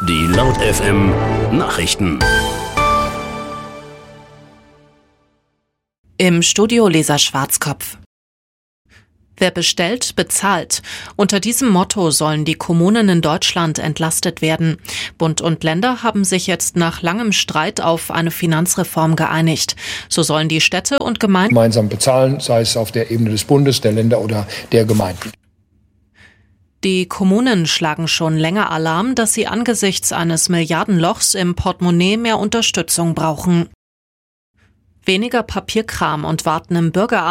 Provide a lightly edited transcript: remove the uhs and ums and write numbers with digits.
Die Laut FM Nachrichten. Im Studio Lisa Schwarzkopf. Wer bestellt, bezahlt. Unter diesem Motto sollen die Kommunen in Deutschland entlastet werden. Bund und Länder haben sich jetzt nach langem Streit auf eine Finanzreform geeinigt. So sollen die Städte und Gemeinden gemeinsam bezahlen, sei es auf der Ebene des Bundes, der Länder oder der Gemeinden. Die Kommunen schlagen schon länger Alarm, dass sie angesichts eines Milliardenlochs im Portemonnaie mehr Unterstützung brauchen. Weniger Papierkram und Warten im Bürgeramt